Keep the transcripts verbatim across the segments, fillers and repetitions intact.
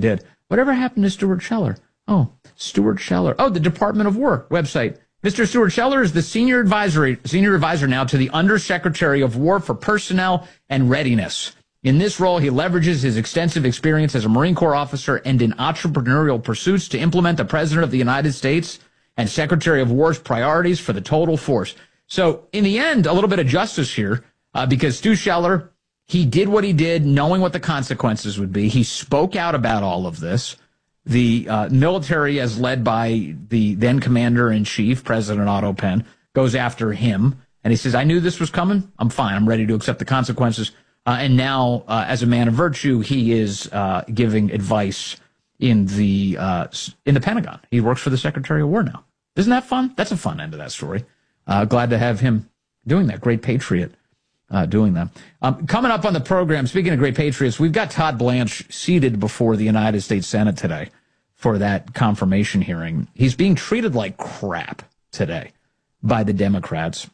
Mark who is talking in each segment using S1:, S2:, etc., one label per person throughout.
S1: did. Whatever happened to Stuart Scheller? Oh, Stuart Scheller. Oh, the Department of War website. Mister Stuart Scheller is the senior advisory, senior advisor now to the Undersecretary of War for Personnel and Readiness. In this role, he leverages his extensive experience as a Marine Corps officer and in entrepreneurial pursuits to implement the President of the United States and Secretary of War's priorities for the total force. So, in the end, a little bit of justice here, uh, because Stu Scheller, he did what he did, knowing what the consequences would be. He spoke out about all of this. The uh, military, as led by the then Commander-in-Chief, President Otto Penn, goes after him. And he says, I knew this was coming. I'm fine. I'm ready to accept the consequences. Uh, and now, uh, as a man of virtue, he is uh, giving advice in the uh, in the Pentagon. He works for the Secretary of War now. Isn't that fun? That's a fun end of that story. Uh, glad to have him doing that. Great patriot uh, doing that. Um, coming up on the program, speaking of great patriots, we've got Todd Blanche seated before the United States Senate today for that confirmation hearing. He's being treated like crap today by the Democrats.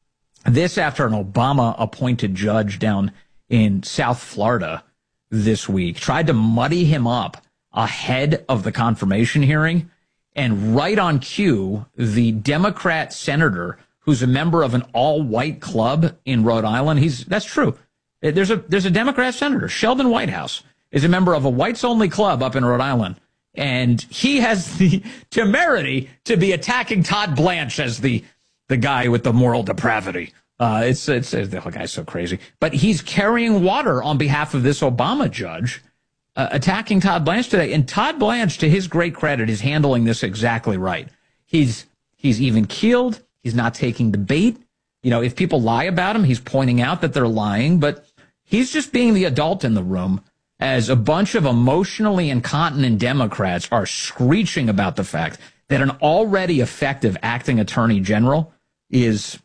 S1: This after an Obama-appointed judge down in South Florida this week tried to muddy him up ahead of the confirmation hearing. And right on cue, the Democrat senator who's a member of an all-white club in Rhode Island, he's that's true. There's a there's a Democrat senator, Sheldon Whitehouse, is a member of a whites-only club up in Rhode Island. And he has the temerity to be attacking Todd Blanche as the the guy with the moral depravity. Uh, it's, it's, the guy's so crazy. But he's carrying water on behalf of this Obama judge, uh, attacking Todd Blanche today. And Todd Blanche, to his great credit, is handling this exactly right. He's he's even keeled. He's not taking the bait. You know, if people lie about him, he's pointing out that they're lying. But he's just being the adult in the room as a bunch of emotionally incontinent Democrats are screeching about the fact that an already effective acting attorney general is,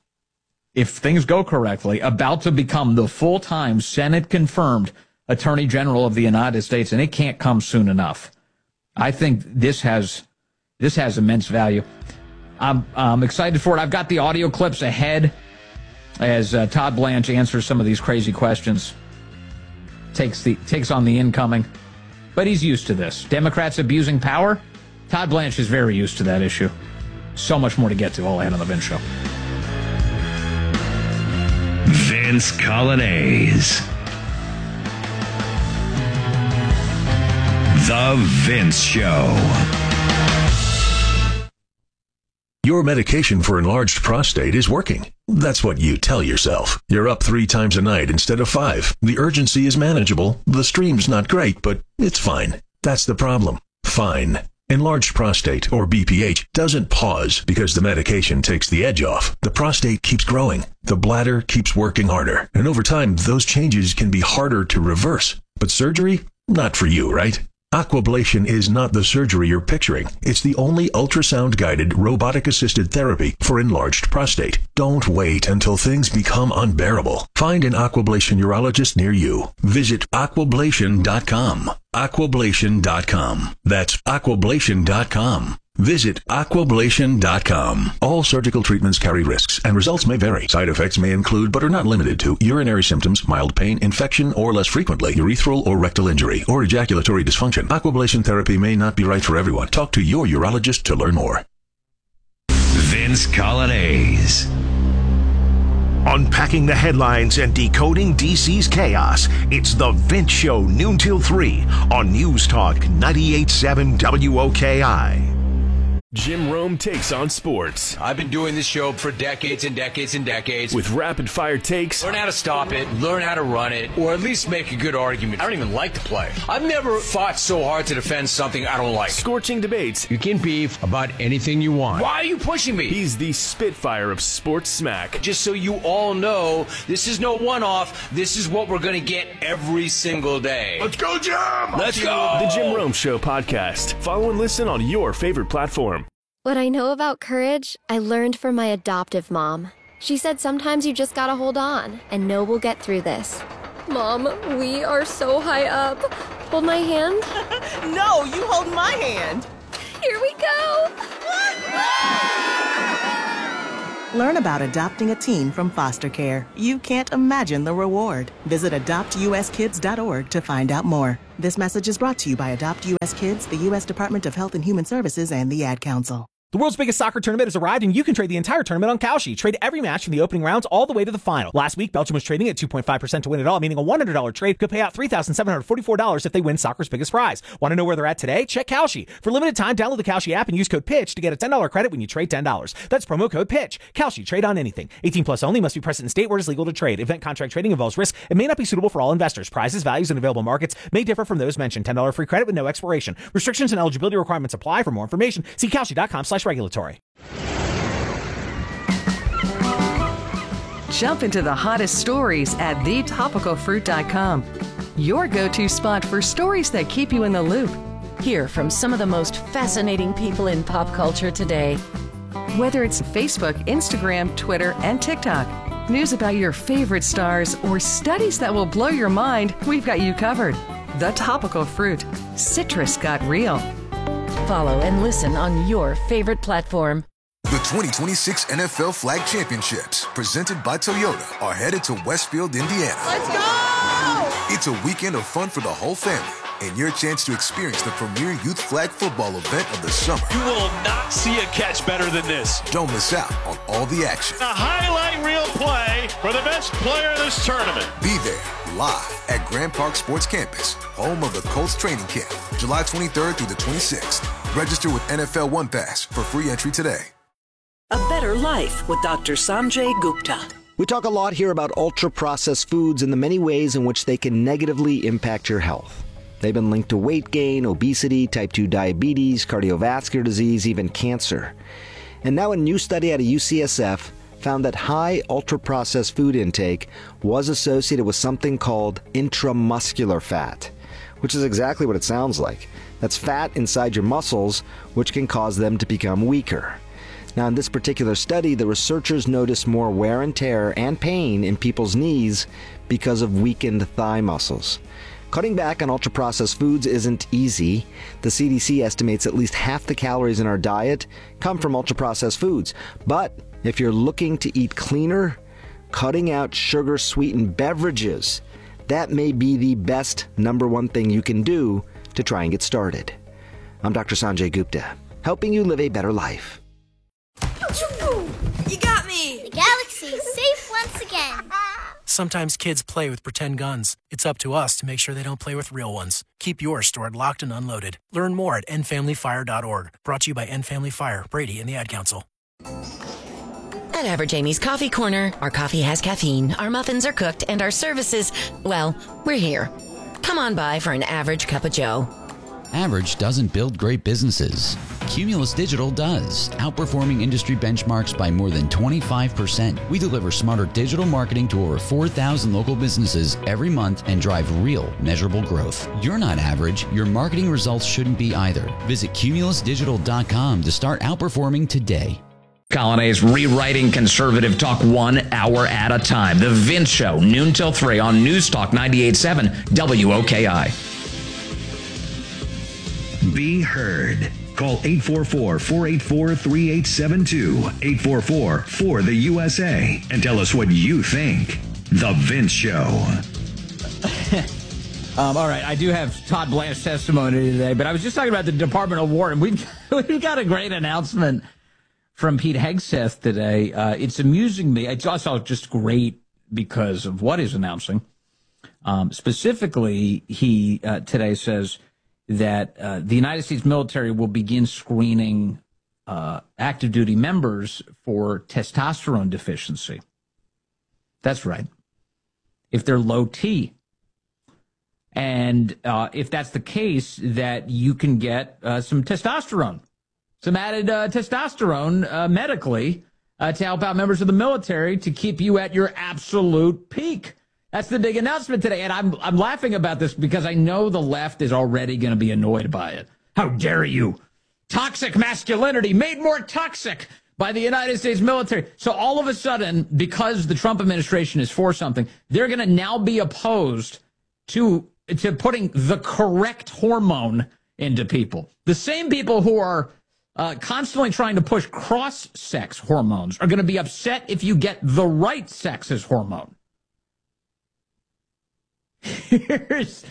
S1: if things go correctly, about to become the full-time Senate-confirmed Attorney General of the United States, and it can't come soon enough. I think this has this has immense value. I'm, I'm excited for it. I've got the audio clips ahead as uh, Todd Blanche answers some of these crazy questions, takes the takes on the incoming. But he's used to this. Democrats abusing power? Todd Blanche is very used to that issue. So much more to get to all ahead on The Vince Show.
S2: Vince Coglianese. The Vince Show.
S3: Your medication for enlarged prostate is working. That's what you tell yourself. You're up three times a night instead of five. The urgency is manageable. The stream's not great, but it's fine. That's the problem. Fine. Enlarged prostate, or B P H, doesn't pause because the medication takes the edge off. The prostate keeps growing. The bladder keeps working harder. And over time, those changes can be harder to reverse. But surgery? Not for you, right? Aquablation is not the surgery you're picturing. It's the only ultrasound-guided, robotic-assisted therapy for enlarged prostate. Don't wait until things become unbearable. Find an Aquablation urologist near you. Visit aquablation dot com. aquablation dot com. That's aquablation dot com. Visit aquablation dot com. All surgical treatments carry risks, and results may vary. Side effects may include, but are not limited to, urinary symptoms, mild pain, infection, or less frequently, urethral or rectal injury, or ejaculatory dysfunction. Aquablation therapy may not be right for everyone. Talk to your urologist to learn more.
S2: Vince Coglianese.
S4: Unpacking the headlines and decoding D C's chaos. It's The Vince Show, noon till three on News Talk ninety-eight point seven W O K I.
S5: Jim Rome takes on sports.
S6: I've been doing this show for decades and decades and decades.
S5: With rapid-fire takes.
S6: Learn how to stop it, learn how to run it, or at least make a good argument. I don't even like to play. I've never fought so hard to defend something I don't like.
S5: Scorching debates.
S6: You can beef about anything you want. Why are you pushing me?
S5: He's the Spitfire of sports smack.
S6: Just so you all know, this is no one-off. This is what we're going to get every single day.
S4: Let's go, Jim!
S6: Let's go!
S5: The Jim Rome Show podcast. Follow and listen on your favorite platform.
S7: What I know about courage, I learned from my adoptive mom. She said sometimes you just gotta hold on and know we'll get through this. Mom, we are so high up. Hold my hand.
S8: No, you hold my hand.
S7: Here we go.
S8: Learn about adopting a teen from foster care. You can't imagine the reward. Visit adopt u s kids dot org to find out more. This message is brought to you by Adopt U S Kids, the U S Department of Health and Human Services, and the Ad Council.
S9: The world's biggest soccer tournament has arrived, and you can trade the entire tournament on Kalshi. Trade every match from the opening rounds all the way to the final. Last week, Belgium was trading at two point five percent to win it all, meaning a one hundred dollars trade could pay out three thousand seven hundred forty-four dollars if they win soccer's biggest prize. Want to know where they're at today? Check Kalshi. For limited time, download the Kalshi app and use code PITCH to get a ten dollars credit when you trade ten dollars. That's promo code PITCH. Kalshi. Trade on anything. eighteen plus only. Must be present in state where it is legal to trade. Event contract trading involves risk. It may not be suitable for all investors. Prizes, values, and available markets may differ from those mentioned. ten dollars free credit with no expiration. Restrictions and eligibility requirements apply. For more information, see Kalshi.com slash regulatory.
S10: Jump into the hottest stories at the topical fruit dot com. Your go-to spot for stories that keep you in the loop.
S11: Hear from some of the most fascinating people in pop culture today.
S10: Whether it's Facebook, Instagram, Twitter, and TikTok, news about your favorite stars, or studies that will blow your mind, we've got you covered. The Topical Fruit. Citrus got real.
S11: Follow and listen on your favorite platform.
S12: The twenty twenty-six N F L Flag Championships, presented by Toyota, are headed to Westfield, Indiana.
S13: Let's go!
S12: It's a weekend of fun for the whole family and your chance to experience the premier youth flag football event of the summer.
S14: You will not see a catch better than this.
S12: Don't miss out on all the action.
S14: A highlight reel play for the best player in this tournament.
S12: Be there live at Grand Park Sports Campus, home of the Colts training camp, July twenty-third through the twenty-sixth. Register with N F L One Pass for free entry today.
S15: A Better Life with Doctor Sanjay Gupta.
S16: We talk a lot here about ultra-processed foods and the many ways in which they can negatively impact your health. They've been linked to weight gain, obesity, type two diabetes, cardiovascular disease, even cancer. And now a new study out of U C S F found that high ultra-processed food intake was associated with something called intramuscular fat, which is exactly what it sounds like. That's fat inside your muscles, which can cause them to become weaker. Now, in this particular study, the researchers noticed more wear and tear and pain in people's knees because of weakened thigh muscles. Cutting back on ultra-processed foods isn't easy. The C D C estimates at least half the calories in our diet come from ultra-processed foods. But if you're looking to eat cleaner, cutting out sugar-sweetened beverages, that may be the best number one thing you can do to try and get started. I'm Doctor Sanjay Gupta, helping you live a better life.
S13: You got me!
S17: The galaxy's safe once again.
S18: Sometimes kids play with pretend guns. It's up to us to make sure they don't play with real ones. Keep yours stored locked and unloaded. Learn more at end family fire dot org. Brought to you by End Family Fire, Brady, and the Ad Council.
S11: At Average Amy's Coffee Corner, our coffee has caffeine, our muffins are cooked, and our services, well, we're here. Come on by for an average cup of joe.
S19: Average doesn't build great businesses. Cumulus Digital does, outperforming industry benchmarks by more than twenty-five percent. We deliver smarter digital marketing to over four thousand local businesses every month and drive real, measurable growth. You're not average. Your marketing results shouldn't be either. Visit cumulus digital dot com to start outperforming today.
S1: Colin A is rewriting conservative talk one hour at a time. The Vince Show, noon till three on News Talk ninety-eight point seven W O K I.
S2: Be heard. Call eight four four, four eight four, three eight seven two, eight four four, four the U S A, and tell us what you think. The Vince Show.
S1: um, all right, I do have Todd Blanche's testimony today, but I was just talking about the Department of War, and we've, we've got a great announcement from Pete Hegseth today. Uh, it's amusing me. It's also just great because of what he's announcing. Um, specifically, he uh, today says that uh, the United States military will begin screening uh, active duty members for testosterone deficiency. That's right. If they're low T. And uh, if that's the case, that you can get uh, some testosterone, some added uh, testosterone uh, medically uh, to help out members of the military to keep you at your absolute peak. That's the big announcement today, and I'm I'm laughing about this because I know the left is already going to be annoyed by it. How dare you? Toxic masculinity made more toxic by the United States military. So all of a sudden, because the Trump administration is for something, they're going to now be opposed to to putting the correct hormone into people. The same people who are uh, constantly trying to push cross-sex hormones are going to be upset if you get the right sex's hormone. Here's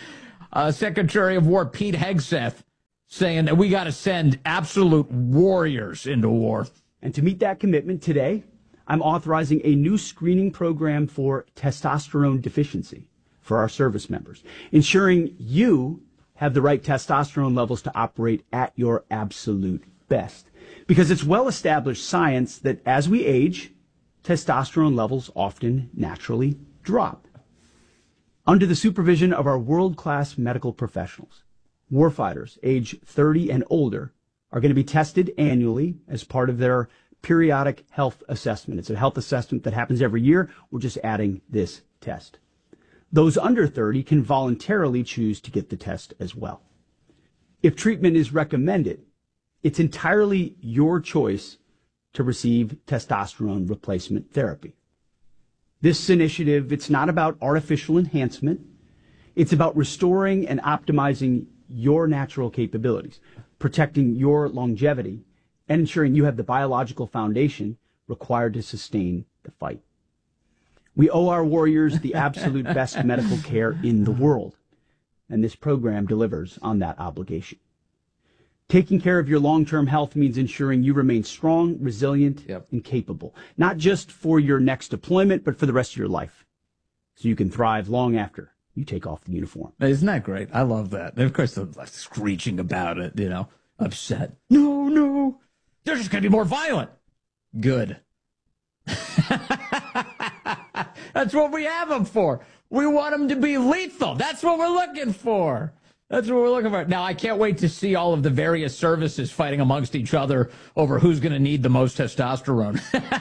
S1: uh, Secretary of War Pete Hegseth saying that we got to send absolute warriors into war.
S20: And to meet that commitment today, I'm authorizing a new screening program for testosterone deficiency for our service members, ensuring you have the right testosterone levels to operate at your absolute best. Because it's well-established science that as we age, testosterone levels often naturally drop. Under the supervision of our world-class medical professionals, warfighters age thirty and older are going to be tested annually as part of their periodic health assessment. It's a health assessment that happens every year. We're just adding this test. Those under thirty can voluntarily choose to get the test as well. If treatment is recommended, it's entirely your choice to receive testosterone replacement therapy. This initiative, it's not about artificial enhancement. It's about restoring and optimizing your natural capabilities, protecting your longevity, and ensuring you have the biological foundation required to sustain the fight. We owe our warriors the absolute best medical care in the world, and this program delivers on that obligation. Taking care of your long-term health means ensuring you remain strong, resilient, yep. and capable, not just for your next deployment, but for the rest of your life, so you can thrive long after you take off the uniform.
S1: Isn't that great? I love that. And of course, they're screeching about it, you know, upset. No, no, they're just going to be more violent. Good. That's what we have them for. We want them to be lethal. That's what we're looking for. That's what we're looking for. Now, I can't wait to see all of the various services fighting amongst each other over who's going to need the most testosterone.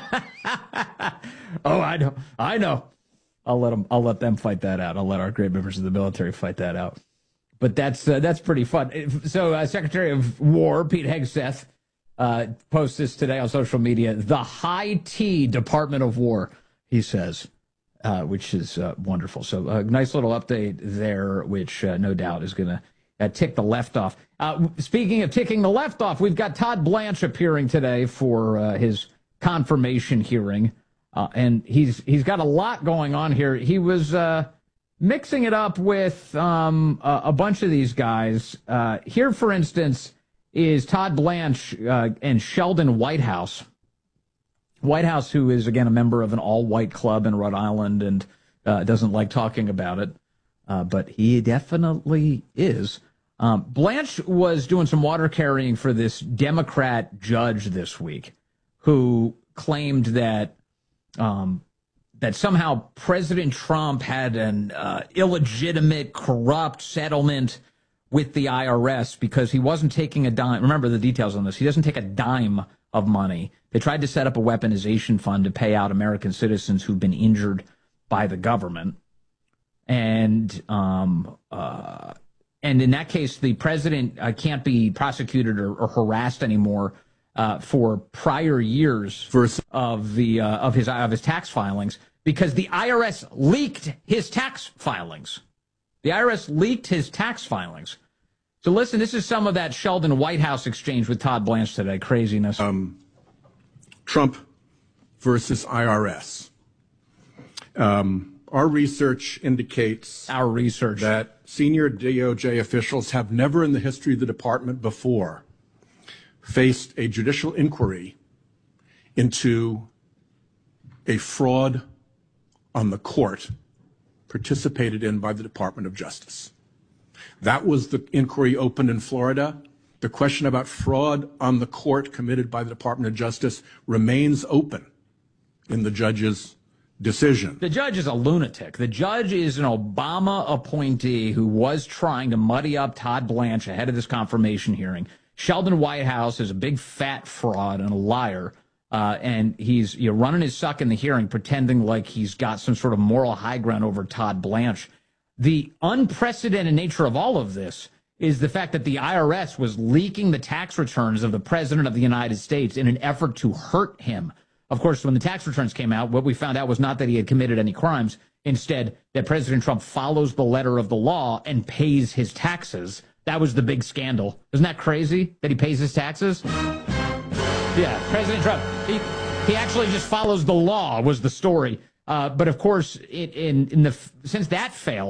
S1: Oh, I know. I know. I'll let them. I'll let them fight that out. I'll let our great members of the military fight that out. But that's uh, that's pretty fun. So, uh, Secretary of War Pete Hegseth uh, posts this today on social media. The high T Department of War, he says. Uh, which is uh, wonderful. So a nice little update there, which uh, no doubt is going to uh, tick the left off. Uh, speaking of ticking the left off, we've got Todd Blanche appearing today for uh, his confirmation hearing. Uh, and he's he's got a lot going on here. He was uh, mixing it up with um, a, a bunch of these guys. Uh, here, for instance, is Todd Blanche uh, and Sheldon Whitehouse. Whitehouse, who is, again, a member of an all-white club in Rhode Island and uh, doesn't like talking about it, uh, but he definitely is. Um, Blanche was doing some water carrying for this Democrat judge this week who claimed that um, that somehow President Trump had an uh, illegitimate, corrupt settlement with the I R S because he wasn't taking a dime. Remember the details on this. He doesn't take a dime of money. They tried to set up a weaponization fund to pay out American citizens who've been injured by the government. And um, uh, and in that case, the president uh, can't be prosecuted or, or harassed anymore uh, for prior years of the uh, of his of his tax filings because the I R S leaked his tax filings. The I R S leaked his tax filings. So listen, this is some of that Sheldon Whitehouse exchange with Todd Blanche today. Craziness.
S21: Um, Trump versus I R S. Um, our research indicates
S1: our research
S21: that senior D O J officials have never in the history of the department before faced a judicial inquiry into a fraud on the court participated in by the Department of Justice. That was the inquiry opened in Florida. The question about fraud on the court committed by the Department of Justice remains open in the judge's decision.
S1: The judge is a lunatic. The judge is an Obama appointee who was trying to muddy up Todd Blanche ahead of this confirmation hearing. Sheldon Whitehouse is a big fat fraud and a liar. Uh, and he's you know, running his suck in the hearing, pretending like he's got some sort of moral high ground over Todd Blanche. The unprecedented nature of all of this is the fact that the I R S was leaking the tax returns of the president of the United States in an effort to hurt him. Of course, when the tax returns came out, what we found out was not that he had committed any crimes. Instead, that President Trump follows the letter of the law and pays his taxes. That was the big scandal. Isn't that crazy that he pays his taxes? Yeah, President Trump, he, he actually just follows the law was the story. Uh, but, of course, it, in, in the since that failed,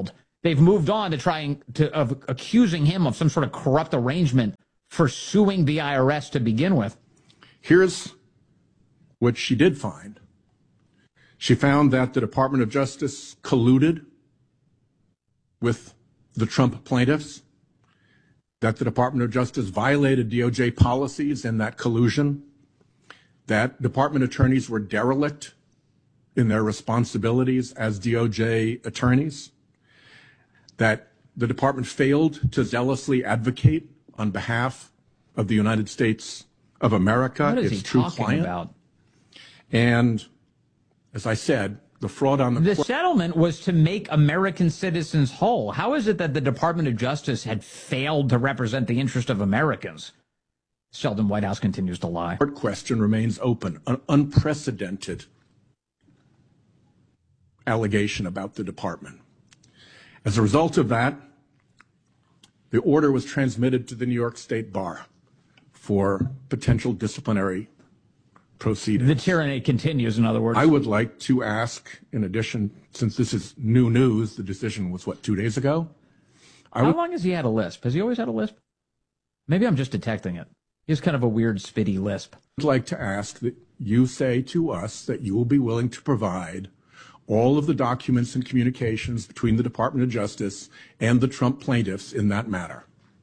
S1: they've moved on to trying to of accusing him of some sort of corrupt arrangement for suing the I R S to begin with.
S21: Here's what she did find. She found that the Department of Justice colluded with the Trump plaintiffs, that the Department of Justice violated D O J policies in that collusion, that department attorneys were derelict in their responsibilities as D O J attorneys, that the department failed to zealously advocate on behalf of the United States of America,
S1: What is
S21: its
S1: he
S21: true
S1: talking
S21: client.
S1: about?
S21: And as I said, the fraud on the
S1: The
S21: court-
S1: settlement was to make American citizens whole. How is it that the Department of Justice had failed to represent the interest of Americans? Sheldon Whitehouse continues to lie.
S21: court question remains open, an unprecedented allegation about the department. As a result of that, the order was transmitted to the New York State Bar for potential disciplinary proceedings.
S1: The tyranny continues, in other words.
S21: I would like to ask, in addition, since this is new news, the decision was, what, two days ago? I
S1: How
S21: would,
S1: long has he had a lisp? Has he always had a lisp? Maybe I'm just detecting it. He has kind of a weird, spitty lisp.
S21: would like to ask that you say to us that you will be willing to provide all of the documents and communications between the Department of Justice and the Trump plaintiffs in that matter.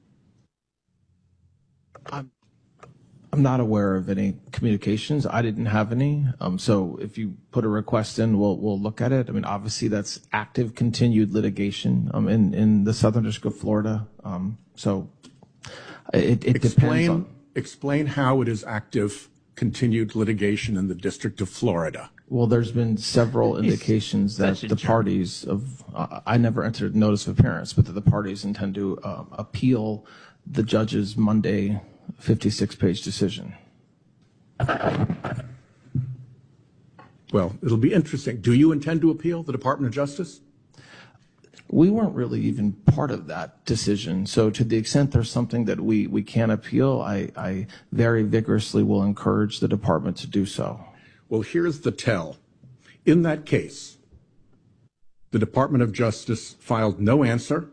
S3: I'm, I'm not aware of any communications. I didn't have any. Um, so if you put a request in, we'll we'll look at it. I mean, obviously that's active, continued litigation um, in in the Southern District of Florida. Um, so it, it
S21: explain,
S3: depends on.
S21: Explain how it is active, continued litigation in the District of Florida.
S3: Well, there's been several indications that the parties of, uh, I never entered notice of appearance, but that the parties intend to um, appeal the judge's Monday fifty-six page decision.
S21: Well, it'll be interesting. Do you intend to appeal the Department of Justice?
S3: We weren't really even part of that decision. So to the extent there's something that we, we can appeal, I, I very vigorously will encourage the department to do so.
S21: Well, here's the tell. In that case, the Department of Justice filed no answer,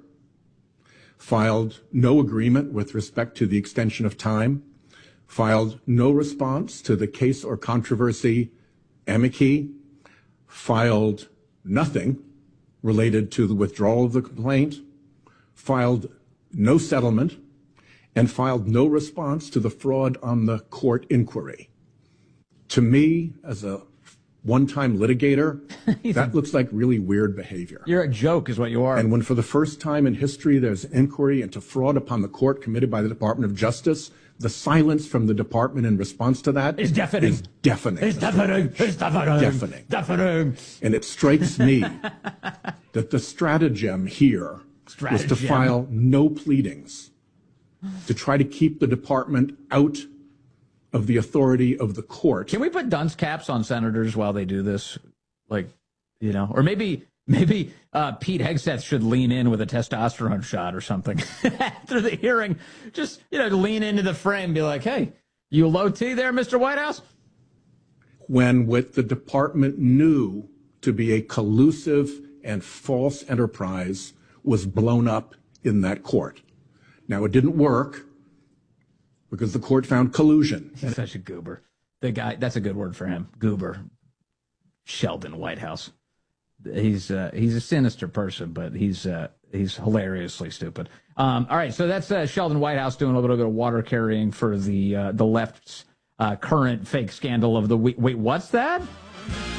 S21: filed no agreement with respect to the extension of time, filed no response to the case or controversy amici, filed nothing related to the withdrawal of the complaint, filed no settlement, and filed no response to the fraud on the court inquiry. To me, as a one-time litigator, that looks like really weird behavior.
S1: You're a joke is what you are.
S21: And when for the first time in history there's inquiry into fraud upon the court committed by the Department of Justice, the silence from the department in response to that
S1: is deafening.
S21: Is deafening.
S1: It's deafening. It's deafening.
S21: Deafening.
S1: Deafening.
S21: And it strikes me that the stratagem here was to
S1: Stratagem.
S21: file no pleadings, to try to keep the department out of the authority of the court.
S1: Can we put dunce caps on senators while they do this? Like, you know, or maybe maybe uh, Pete Hegseth should lean in with a testosterone shot or something after the hearing. Just, you know, lean into the frame and be like, hey, you low T there, Mister Whitehouse?
S21: When what the department knew to be a collusive and false enterprise was blown up in that court. Now, it didn't work because the court found collusion.
S1: He's such a goober. The guy, that's a good word for him. Goober. Sheldon Whitehouse. He's uh, he's a sinister person, but he's uh, he's hilariously stupid. Um, all right, so that's uh, Sheldon Whitehouse doing a little bit of water carrying for the uh, the left's uh, current fake scandal of the week. Wait, what's that?